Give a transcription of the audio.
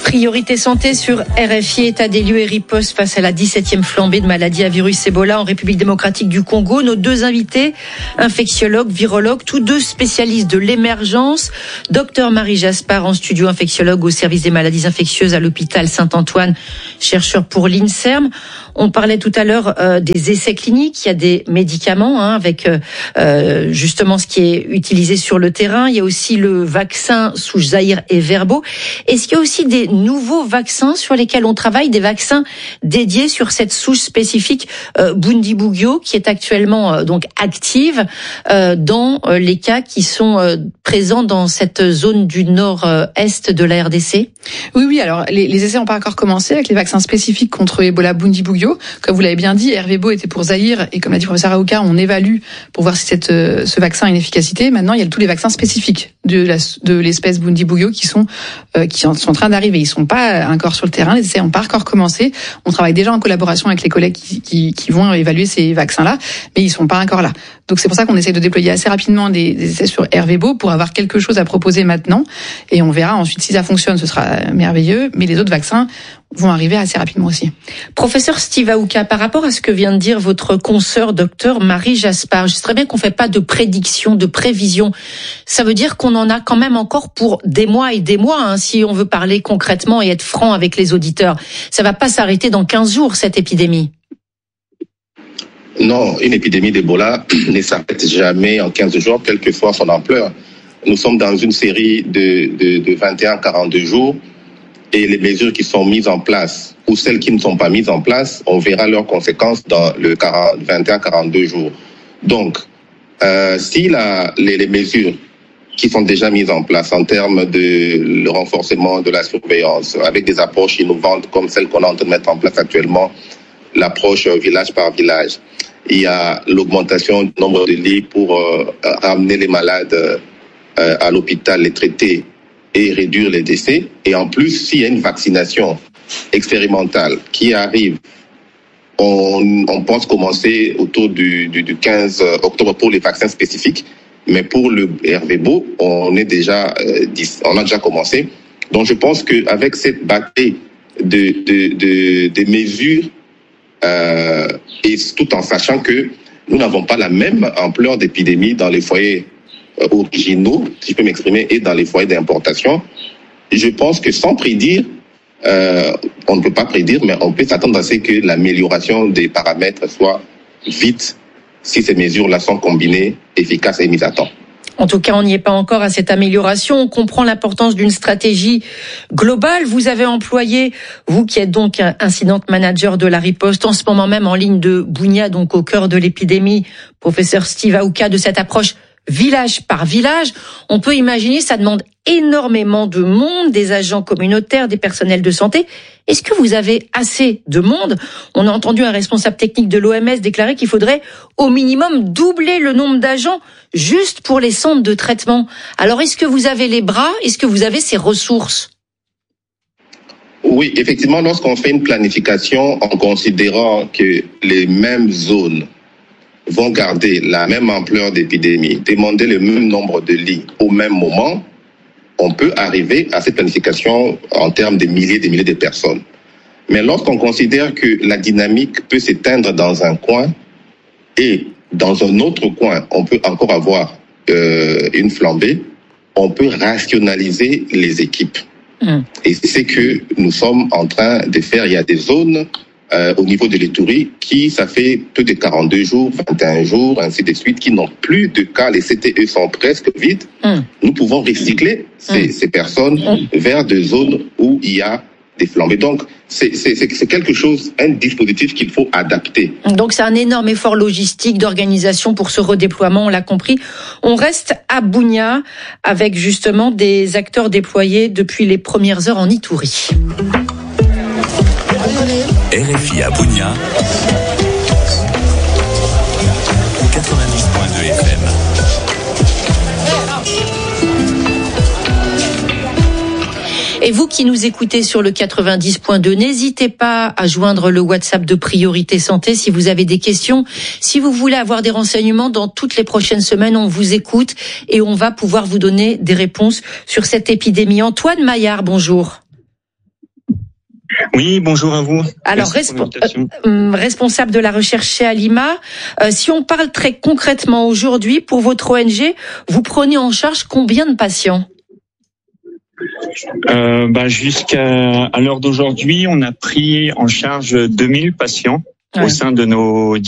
Priorité santé sur RFI, état des lieux et riposte face à la 17e flambée de maladies à virus Ebola en République démocratique du Congo. Nos deux invités, infectiologues, virologues, tous deux spécialistes de l'émergence. Docteur Marie Jaspar en studio, infectiologue au service des maladies infectieuses à l'hôpital Saint-Antoine, chercheur pour l'INSERM. On parlait tout à l'heure des essais cliniques. Il y a des médicaments avec justement ce qui est utilisé sur le terrain. Il y a aussi le vaccin souche Zaïre et Verbo. Est-ce qu'il y a aussi des nouveaux vaccins sur lesquels on travaille, des vaccins dédiés sur cette souche spécifique Bundibugyo qui est actuellement donc active dans les cas qui sont présents dans cette zone du nord-est de la RDC? Oui. Alors les essais n'ont pas encore commencé avec les vaccins spécifiques contre Ebola Bundibugyo. Comme vous l'avez bien dit, Hervébo était pour Zaïre et comme l'a dit le professeur Aouka, on évalue pour voir si ce vaccin a une efficacité. Maintenant, il y a tous les vaccins spécifiques de l'espèce Bundibugyo qui sont en train d'arriver. Ils sont pas encore sur le terrain, les essais n'ont pas encore commencé. On travaille déjà en collaboration avec les collègues qui vont évaluer ces vaccins-là, mais ils sont pas encore là. Donc c'est pour ça qu'on essaie de déployer assez rapidement des essais sur Hervébo pour avoir quelque chose à proposer maintenant. Et on verra ensuite si ça fonctionne, ce sera merveilleux. Mais les autres vaccins vont arriver assez rapidement aussi. Professeur Steve Aouka, par rapport à ce que vient de dire votre consoeur docteur Marie Jaspar, je sais très bien qu'on ne fait pas de prédiction, de prévision. Ça veut dire qu'on en a quand même encore pour des mois et des mois, si on veut parler concrètement et être franc avec les auditeurs. Ça ne va pas s'arrêter dans 15 jours, cette épidémie. Non, une épidémie d'Ebola ne s'arrête jamais en 15 jours, quelle que soit son ampleur. Nous sommes dans une série de 21-42 jours et les mesures qui sont mises en place ou celles qui ne sont pas mises en place, on verra leurs conséquences dans le 21-42 jours. Donc, si les mesures qui sont déjà mises en place en termes de le renforcement de la surveillance avec des approches innovantes comme celle qu'on est en train de mettre en place actuellement, l'approche village par village. Il y a l'augmentation du nombre de lits pour ramener les malades à l'hôpital, les traiter et réduire les décès. Et en plus, s'il y a une vaccination expérimentale qui arrive, on pense commencer autour du 15 octobre pour les vaccins spécifiques. Mais pour le Hervébo, on a déjà commencé. Donc je pense qu'avec cette batterie de mesures, et tout en sachant que nous n'avons pas la même ampleur d'épidémie dans les foyers originaux, si je peux m'exprimer, et dans les foyers d'importation, je pense que sans prédire, on ne peut pas prédire, mais on peut s'attendre à ce que l'amélioration des paramètres soit vite si ces mesures-là sont combinées, efficaces et mises à temps. En tout cas, on n'y est pas encore à cette amélioration. On comprend l'importance d'une stratégie globale. Vous avez employé, vous qui êtes donc incident manager de la riposte, en ce moment même en ligne de Bunia, donc au cœur de l'épidémie, professeur Steve Aouka, de cette approche village par village. On peut imaginer, ça demande énormément de monde, des agents communautaires, des personnels de santé. Est-ce que vous avez assez de monde? On a entendu un responsable technique de l'OMS déclarer qu'il faudrait au minimum doubler le nombre d'agents juste pour les centres de traitement. Alors, est-ce que vous avez les bras? Est-ce que vous avez ces ressources? Oui, effectivement, lorsqu'on fait une planification en considérant que les mêmes zones vont garder la même ampleur d'épidémie, demander le même nombre de lits au même moment, on peut arriver à cette planification en termes de milliers de personnes. Mais lorsqu'on considère que la dynamique peut s'éteindre dans un coin et dans un autre coin, on peut encore avoir une flambée, on peut rationaliser les équipes. Et c'est ce que nous sommes en train de faire. Il y a des zones au niveau de l'Ituri qui, ça fait plus de 42 jours, 21 jours, ainsi de suite, qui n'ont plus de cas. Les CTE sont presque vides. Nous pouvons recycler ces personnes vers des zones où il y a des flambées. Donc, c'est quelque chose, un dispositif qu'il faut adapter. Donc, c'est un énorme effort logistique d'organisation pour ce redéploiement, on l'a compris. On reste à Bunia avec justement des acteurs déployés depuis les premières heures en Ituri. RFI à Bunia, 90.2 FM. Et vous qui nous écoutez sur le 90.2, n'hésitez pas à joindre le WhatsApp de Priorité Santé si vous avez des questions. Si vous voulez avoir des renseignements, dans toutes les prochaines semaines, on vous écoute et on va pouvoir vous donner des réponses sur cette épidémie. Antoine Maillard, bonjour. Oui, bonjour à vous. Alors, responsable de la recherche chez Alima, si on parle très concrètement aujourd'hui, pour votre ONG, vous prenez en charge combien de patients ? Jusqu'à l'heure d'aujourd'hui, on a pris en charge 2000 patients au sein de nos